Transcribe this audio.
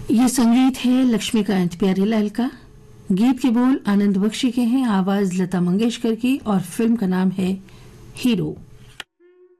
ये संगीत है लक्ष्मीकांत प्यारेलाल का। गीत के बोल आनंद बख्शी के हैं, आवाज लता मंगेशकर की और फिल्म का नाम है हीरो।